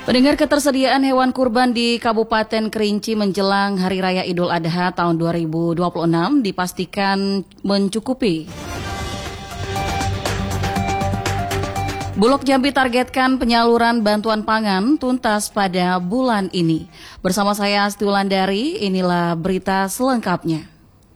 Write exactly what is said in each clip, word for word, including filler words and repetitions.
Pendengar, ketersediaan hewan kurban di Kabupaten Kerinci menjelang Hari Raya Idul Adha tahun dua ribu dua puluh enam dipastikan mencukupi. Bulog Jambi targetkan penyaluran bantuan pangan tuntas pada bulan ini. Bersama saya Asti Wulandari, inilah berita selengkapnya.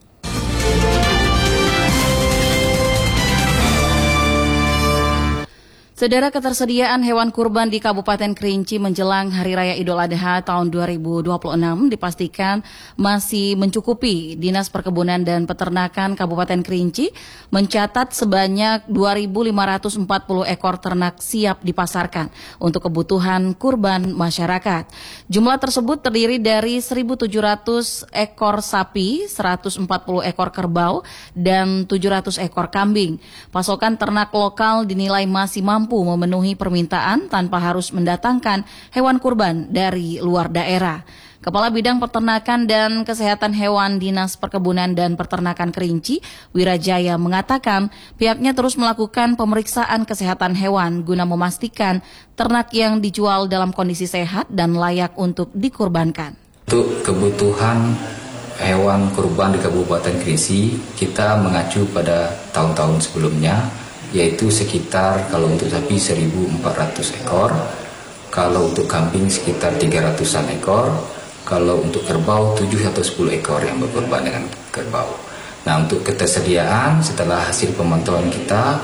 Saudara, ketersediaan hewan kurban di Kabupaten Kerinci menjelang Hari Raya Idul Adha tahun dua ribu dua puluh enam dipastikan masih mencukupi. Dinas Perkebunan dan Peternakan Kabupaten Kerinci mencatat sebanyak dua ribu lima ratus empat puluh ekor ternak siap dipasarkan untuk kebutuhan kurban masyarakat. Jumlah tersebut terdiri dari seribu tujuh ratus ekor sapi, seratus empat puluh ekor kerbau, dan tujuh ratus ekor kambing. Pasokan ternak lokal dinilai masih mampu memenuhi permintaan tanpa harus mendatangkan hewan kurban dari luar daerah. Kepala Bidang Peternakan dan Kesehatan Hewan Dinas Perkebunan dan Peternakan Kerinci, Wirajaya, mengatakan pihaknya terus melakukan pemeriksaan kesehatan hewan guna memastikan ternak yang dijual dalam kondisi sehat dan layak untuk dikurbankan. Untuk kebutuhan hewan kurban di Kabupaten Kerinci, kita mengacu pada tahun-tahun sebelumnya, yaitu sekitar kalau untuk sapi seribu empat ratus ekor, kalau untuk kambing sekitar tiga ratusan ekor, kalau untuk kerbau tujuh atau sepuluh ekor yang berkorban dengan kerbau. Nah, untuk ketersediaan setelah hasil pemantauan kita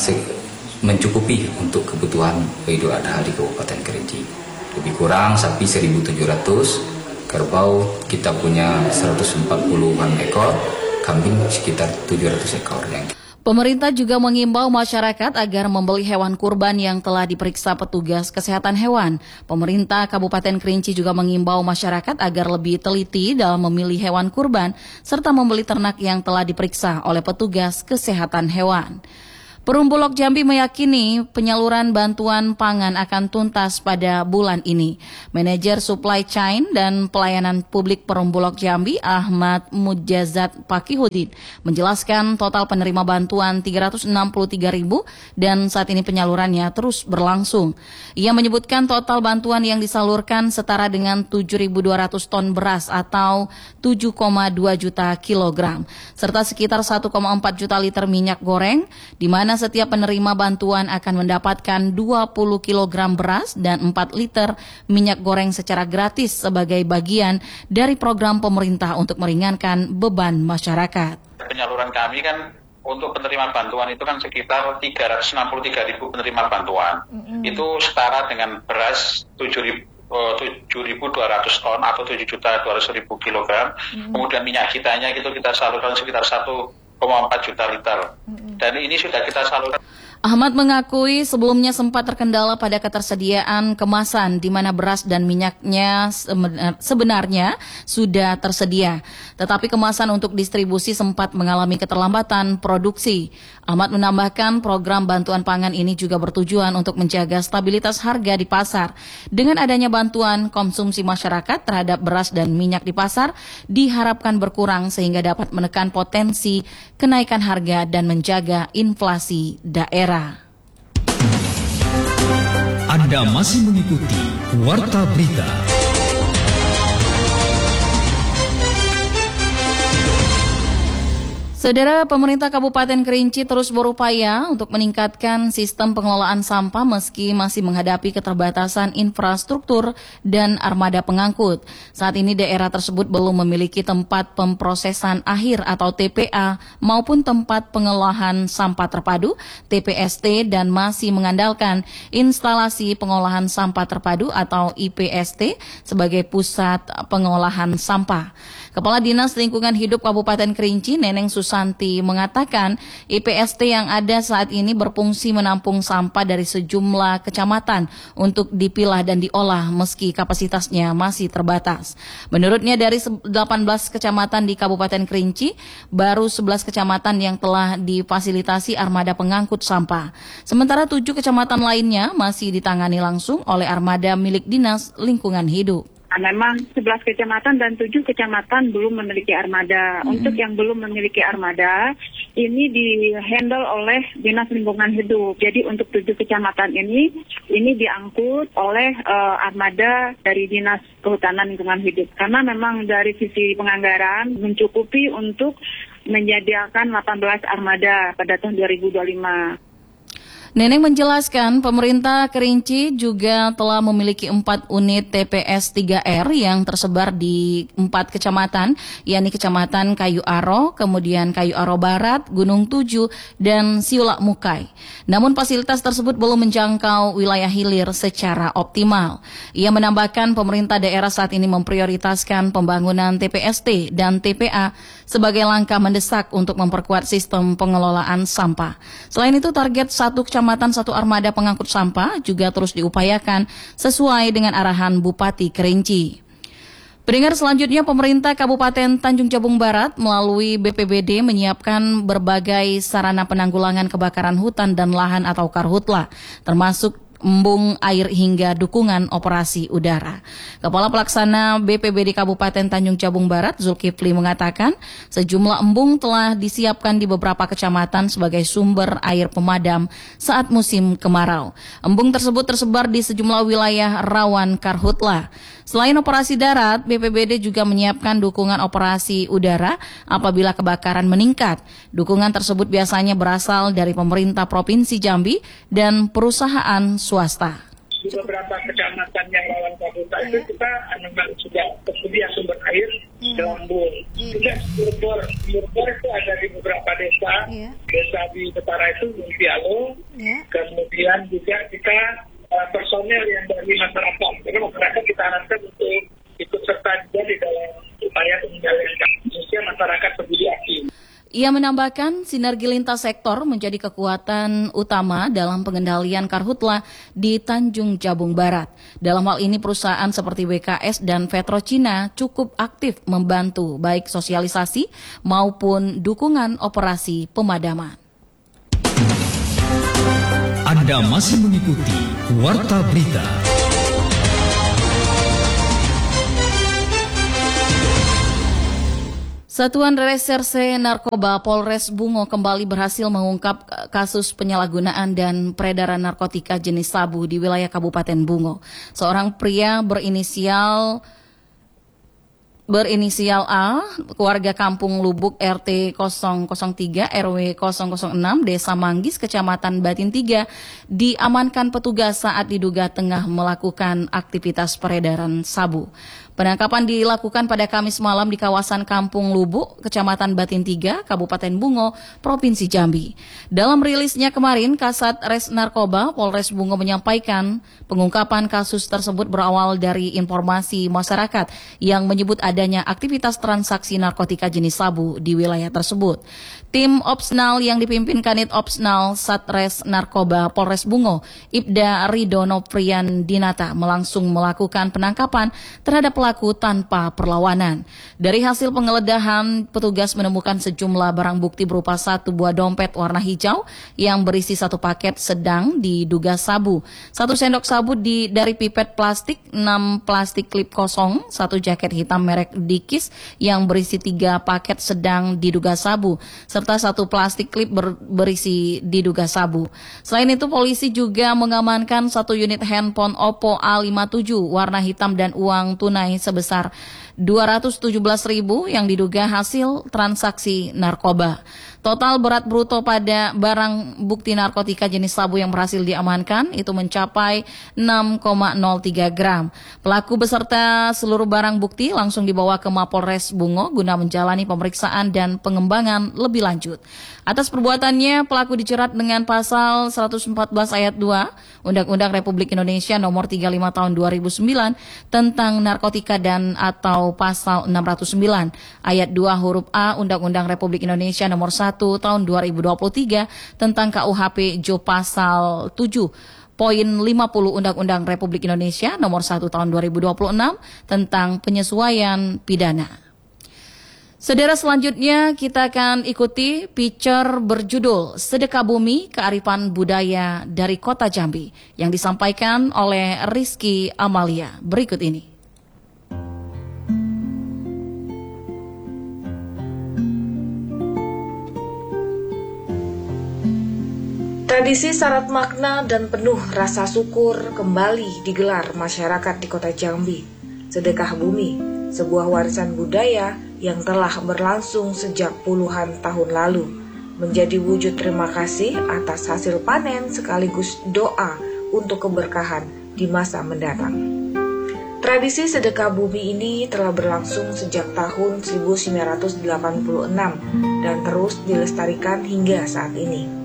mencukupi untuk kebutuhan Idul Adha di Kabupaten Kerinci. Lebih kurang sapi seribu tujuh ratus, kerbau kita punya seratus empat puluhan ekor, kambing sekitar tujuh ratus ekor. Yang Pemerintah juga mengimbau masyarakat agar membeli hewan kurban yang telah diperiksa petugas kesehatan hewan. Pemerintah Kabupaten Kerinci juga mengimbau masyarakat agar lebih teliti dalam memilih hewan kurban serta membeli ternak yang telah diperiksa oleh petugas kesehatan hewan. Perum Bulog Jambi meyakini penyaluran bantuan pangan akan tuntas pada bulan ini. Manajer Supply Chain dan Pelayanan Publik Perum Bulog Jambi, Ahmad Mujazat Pakihudin, menjelaskan total penerima bantuan tiga ratus enam puluh tiga ribu dan saat ini penyalurannya terus berlangsung. Ia menyebutkan total bantuan yang disalurkan setara dengan tujuh ribu dua ratus ton beras atau tujuh koma dua juta kilogram, serta sekitar satu koma empat juta liter minyak goreng, di mana setiap penerima bantuan akan mendapatkan dua puluh kilogram beras dan empat liter minyak goreng secara gratis sebagai bagian dari program pemerintah untuk meringankan beban masyarakat. Penyaluran kami kan untuk penerima bantuan itu kan sekitar tiga ratus enam puluh tiga ribu penerima bantuan. Mm-hmm. Itu setara dengan beras tujuh ribu dua ratus ton atau tujuh juta dua ratus ribu kilogram. Mm-hmm. Kemudian minyak kitanya itu kita salurkan sekitar satu koma empat juta liter. Dan ini sudah kita salurkan. Ahmad mengakui sebelumnya sempat terkendala pada ketersediaan kemasan di mana beras dan minyaknya sebenarnya sudah tersedia. Tetapi kemasan untuk distribusi sempat mengalami keterlambatan produksi. Ahmad menambahkan program bantuan pangan ini juga bertujuan untuk menjaga stabilitas harga di pasar. Dengan adanya bantuan, konsumsi masyarakat terhadap beras dan minyak di pasar diharapkan berkurang sehingga dapat menekan potensi kenaikan harga dan menjaga inflasi daerah. Anda masih mengikuti Warta Berita. Saudara, pemerintah Kabupaten Kerinci terus berupaya untuk meningkatkan sistem pengelolaan sampah meski masih menghadapi keterbatasan infrastruktur dan armada pengangkut. Saat ini daerah tersebut belum memiliki tempat pemprosesan akhir atau T P A maupun tempat pengolahan sampah terpadu T P S T dan masih mengandalkan instalasi pengolahan sampah terpadu atau I P S T sebagai pusat pengolahan sampah. Kepala Dinas Lingkungan Hidup Kabupaten Kerinci, Neneng Susanti, mengatakan I P S T yang ada saat ini berfungsi menampung sampah dari sejumlah kecamatan untuk dipilah dan diolah meski kapasitasnya masih terbatas. Menurutnya dari delapan belas kecamatan di Kabupaten Kerinci, baru sebelas kecamatan yang telah difasilitasi armada pengangkut sampah. Sementara tujuh kecamatan lainnya masih ditangani langsung oleh armada milik Dinas Lingkungan Hidup. Nah, memang sebelas kecamatan dan tujuh kecamatan belum memiliki armada. Mm-hmm. Untuk yang belum memiliki armada, ini di-handle oleh Dinas Lingkungan Hidup. Jadi untuk tujuh kecamatan ini, ini diangkut oleh uh, armada dari Dinas Kehutanan Lingkungan Hidup. Karena memang dari sisi penganggaran mencukupi untuk menyediakan delapan belas armada pada tahun dua ribu dua puluh lima. Neneng menjelaskan pemerintah Kerinci juga telah memiliki empat unit T P S tiga R yang tersebar di empat kecamatan, yakni Kecamatan Kayu Aro, kemudian Kayu Aro Barat, Gunung Tujuh, dan Siulak Mukai. Namun fasilitas tersebut belum menjangkau wilayah hilir secara optimal. Ia menambahkan pemerintah daerah saat ini memprioritaskan pembangunan T P S T dan T P A sebagai langkah mendesak untuk memperkuat sistem pengelolaan sampah. Selain itu, target satu kecamatan Kecamatan satu armada pengangkut sampah juga terus diupayakan sesuai dengan arahan Bupati Kerinci. Pendengar, selanjutnya pemerintah Kabupaten Tanjung Jabung Barat melalui B P B D menyiapkan berbagai sarana penanggulangan kebakaran hutan dan lahan atau karhutla, termasuk embung air hingga dukungan operasi udara. Kepala Pelaksana B P B D Kabupaten Tanjung Jabung Barat, Zulkifli, mengatakan sejumlah embung telah disiapkan di beberapa kecamatan sebagai sumber air pemadam saat musim kemarau. Embung tersebut tersebar di sejumlah wilayah rawan karhutla. Selain operasi darat, B P B D juga menyiapkan dukungan operasi udara apabila kebakaran meningkat. Dukungan tersebut biasanya berasal dari pemerintah Provinsi Jambi dan perusahaan swasta. Di beberapa kecamatan yang rawan karhutla itu kita memang sudah tersedia sumber air dalam embung. Juga sumber sumber itu ada di beberapa desa. Yeah. Desa di utara itu Muntialo. Yeah. Kemudian juga kita uh, personel yang dari masyarakat. Jadi masyarakat kita harapkan untuk ikut serta juga di dalam upaya pengendalian, khususnya masyarakat peduli aktif. Ia menambahkan sinergi lintas sektor menjadi kekuatan utama dalam pengendalian karhutla di Tanjung Jabung Barat. Dalam hal ini perusahaan seperti W K S dan Vetro Cina cukup aktif membantu baik sosialisasi maupun dukungan operasi pemadaman. Anda masih mengikuti Warta Berita. Satuan Reserse Narkoba Polres Bungo kembali berhasil mengungkap kasus penyalahgunaan dan peredaran narkotika jenis sabu di wilayah Kabupaten Bungo. Seorang pria berinisial Berinisial A, keluarga Kampung Lubuk R T nol nol tiga R W nol nol enam, Desa Manggis, Kecamatan Batin tiga, diamankan petugas saat diduga tengah melakukan aktivitas peredaran sabu. Penangkapan dilakukan pada Kamis malam di kawasan Kampung Lubuk, Kecamatan Batin tiga, Kabupaten Bungo, Provinsi Jambi. Dalam rilisnya kemarin, Kasat Res Narkoba Polres Bungo menyampaikan pengungkapan kasus tersebut berawal dari informasi masyarakat yang menyebut adanya aktivitas transaksi narkotika jenis sabu di wilayah tersebut. Tim Opsnal yang dipimpin Kanit Opsnal Satres Narkoba Polres Bungo, Ibda Ridono Prian Dinata, melangsung melakukan penangkapan terhadap pelaku tanpa perlawanan. Dari hasil penggeledahan, petugas menemukan sejumlah barang bukti berupa satu buah dompet warna hijau yang berisi satu paket sedang diduga sabu, satu sendok sabu di dari pipet plastik, enam plastik klip kosong, satu jaket hitam merek Dikis yang berisi tiga paket sedang diduga sabu, serta satu plastik klip ber, berisi diduga sabu. Selain itu, polisi juga mengamankan satu unit handphone Oppo A lima tujuh warna hitam dan uang tunai sebesar dua ratus tujuh belas ribu yang diduga hasil transaksi narkoba. Total berat bruto pada barang bukti narkotika jenis sabu yang berhasil diamankan itu mencapai enam koma nol tiga gram. Pelaku beserta seluruh barang bukti langsung dibawa ke Mapolres Bungo guna menjalani pemeriksaan dan pengembangan lebih lanjut. Atas perbuatannya, pelaku dijerat dengan pasal seratus empat belas ayat dua Undang-Undang Republik Indonesia nomor tiga puluh lima tahun dua ribu sembilan tentang narkotika dan atau pasal enam ratus sembilan ayat dua huruf A Undang-Undang Republik Indonesia nomor satu tahun dua ribu dua puluh tiga tentang K U H P Jo pasal tujuh poin lima puluh Undang-Undang Republik Indonesia nomor satu tahun dua ribu dua puluh enam tentang penyesuaian pidana. Saudara, selanjutnya kita akan ikuti feature berjudul Sedekah Bumi Kearifan Budaya dari Kota Jambi yang disampaikan oleh Rizky Amalia berikut ini. Tradisi syarat makna dan penuh rasa syukur kembali digelar masyarakat di Kota Jambi. Sedekah Bumi, sebuah warisan budaya yang telah berlangsung sejak puluhan tahun lalu, menjadi wujud terima kasih atas hasil panen sekaligus doa untuk keberkahan di masa mendatang. Tradisi sedekah bumi ini telah berlangsung sejak tahun seribu sembilan ratus delapan puluh enam dan terus dilestarikan hingga saat ini.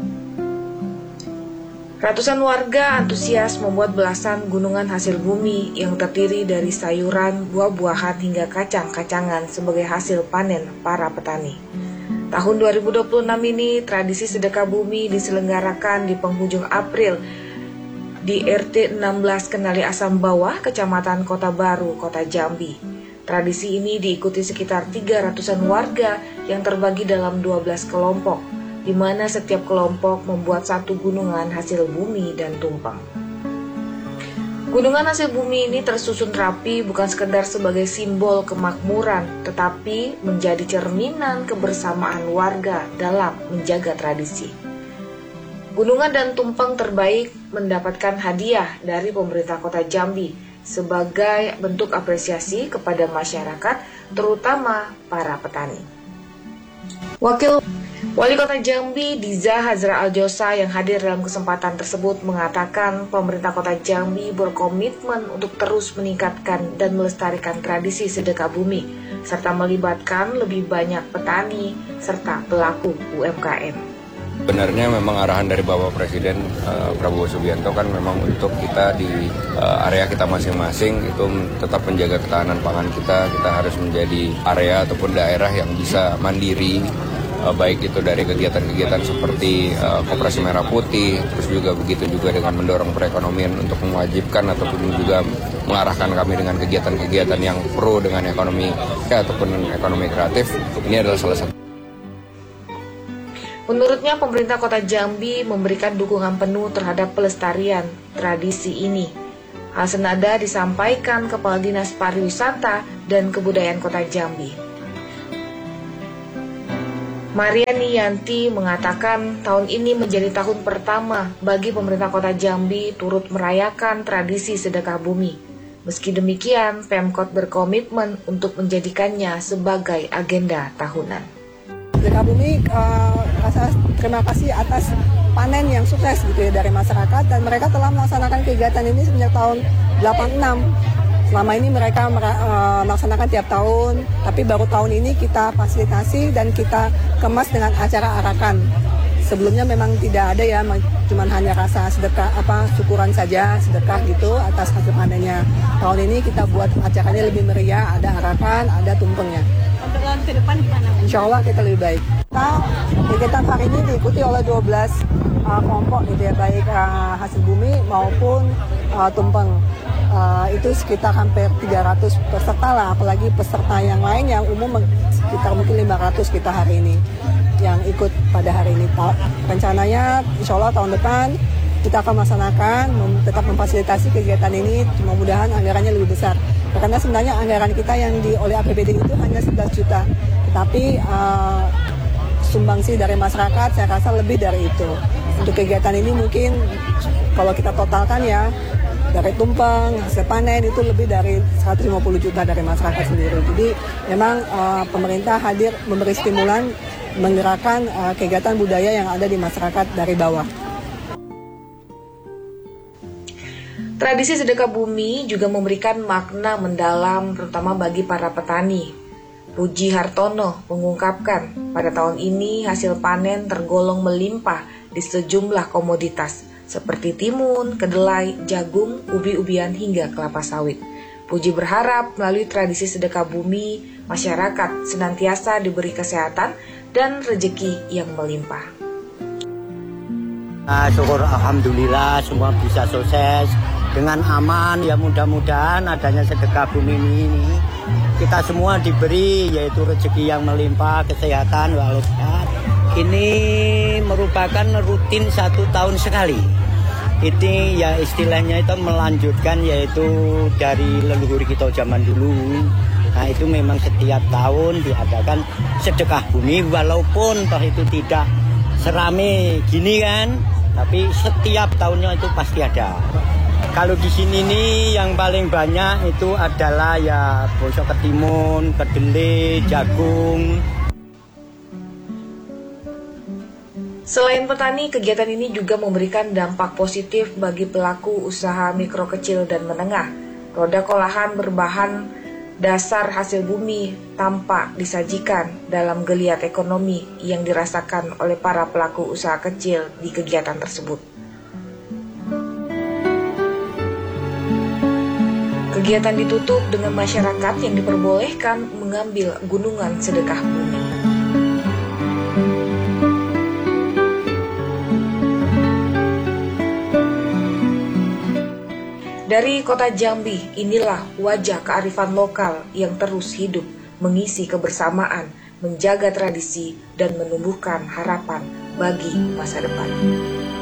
Ratusan warga antusias membuat belasan gunungan hasil bumi yang terdiri dari sayuran, buah-buahan hingga kacang-kacangan sebagai hasil panen para petani. Tahun dua ribu dua puluh enam ini tradisi sedekah bumi diselenggarakan di penghujung April di R T enam belas Kenali Asam Bawah, Kecamatan Kota Baru, Kota Jambi. Tradisi ini diikuti sekitar tiga ratusan warga yang terbagi dalam dua belas kelompok, di mana setiap kelompok membuat satu gunungan hasil bumi dan tumpeng. Gunungan hasil bumi ini tersusun rapi bukan sekedar sebagai simbol kemakmuran, tetapi menjadi cerminan kebersamaan warga dalam menjaga tradisi. Gunungan dan tumpeng terbaik mendapatkan hadiah dari pemerintah Kota Jambi sebagai bentuk apresiasi kepada masyarakat, terutama para petani. Wakil Wali Kota Jambi, Diza Hazra Aljosa, yang hadir dalam kesempatan tersebut mengatakan pemerintah Kota Jambi berkomitmen untuk terus meningkatkan dan melestarikan tradisi sedekah bumi, serta melibatkan lebih banyak petani serta pelaku U M K M. Sebenarnya memang arahan dari Bapak Presiden uh, Prabowo Subianto kan memang untuk kita di uh, area kita masing-masing itu tetap menjaga ketahanan pangan kita. Kita harus menjadi area ataupun daerah yang bisa mandiri, uh, baik itu dari kegiatan-kegiatan seperti uh, Koperasi Merah Putih, terus juga begitu juga dengan mendorong perekonomian untuk mewajibkan ataupun juga mengarahkan kami dengan kegiatan-kegiatan yang pro dengan ekonomi ya, ataupun ekonomi kreatif. Ini adalah salah satu. Menurutnya, pemerintah Kota Jambi memberikan dukungan penuh terhadap pelestarian tradisi ini. Hal senada disampaikan Kepala Dinas Pariwisata dan Kebudayaan Kota Jambi. Mariani Yanti mengatakan tahun ini menjadi tahun pertama bagi pemerintah Kota Jambi turut merayakan tradisi sedekah bumi. Meski demikian, Pemkot berkomitmen untuk menjadikannya sebagai agenda tahunan. Sedekah bumi, uh, rasa terima kasih atas panen yang sukses gitu ya dari masyarakat, dan mereka telah melaksanakan kegiatan ini sejak tahun delapan puluh enam. Selama ini mereka uh, melaksanakan tiap tahun, tapi baru tahun ini kita fasilitasi dan kita kemas dengan acara arakan. Sebelumnya memang tidak ada ya, cuma hanya rasa sedekah apa syukuran saja, sedekah gitu atas hasil panennya. Tahun ini kita buat acaranya lebih meriah, ada arakan, ada tumpengnya. Untuk tahun ke depan gimana? Insya Allah kita lebih baik. Nah, kegiatan hari ini diikuti oleh dua belas uh, kelompok gitu ya, baik uh, hasil bumi maupun uh, tumpeng. Uh, itu sekitar hampir tiga ratus peserta lah, apalagi peserta yang lain yang umum sekitar mungkin lima ratus kita hari ini yang ikut pada hari ini. Rencananya insya Allah tahun depan kita akan melaksanakan, tetap memfasilitasi kegiatan ini, mudah-mudahan anggarannya lebih besar. Karena sebenarnya anggaran kita yang di oleh A P B D itu hanya sebelas juta, tetapi uh, sumbangsi dari masyarakat saya rasa lebih dari itu. Untuk kegiatan ini mungkin kalau kita totalkan ya, dari tumpeng, hasil panen itu lebih dari seratus lima puluh juta dari masyarakat sendiri. Jadi memang uh, pemerintah hadir memberi stimulan, menggerakkan uh, kegiatan budaya yang ada di masyarakat dari bawah. Tradisi sedekah bumi juga memberikan makna mendalam terutama bagi para petani. Puji Hartono mengungkapkan pada tahun ini hasil panen tergolong melimpah di sejumlah komoditas seperti timun, kedelai, jagung, ubi-ubian hingga kelapa sawit. Puji berharap melalui tradisi sedekah bumi, masyarakat senantiasa diberi kesehatan dan rezeki yang melimpah. Nah, syukur alhamdulillah semua bisa sukses dengan aman, ya mudah-mudahan adanya sedekah bumi ini kita semua diberi yaitu rezeki yang melimpah, kesehatan, walaupun ini merupakan rutin satu tahun sekali. Ini ya istilahnya itu melanjutkan yaitu dari leluhur kita zaman dulu. Nah itu memang setiap tahun diadakan sedekah bumi walaupun toh itu tidak serame gini kan. Tapi setiap tahunnya itu pasti ada. Kalau di sini nih yang paling banyak itu adalah ya bosok ketimun, kedelai, jagung. Selain petani, kegiatan ini juga memberikan dampak positif bagi pelaku usaha mikro kecil dan menengah. Produk olahan berbahan dasar hasil bumi tampak disajikan dalam geliat ekonomi yang dirasakan oleh para pelaku usaha kecil di kegiatan tersebut. Kegiatan ditutup dengan masyarakat yang diperbolehkan mengambil gunungan sedekah bumi. Dari kota Jambi, inilah wajah kearifan lokal yang terus hidup, mengisi kebersamaan, menjaga tradisi, dan menumbuhkan harapan bagi masa depan.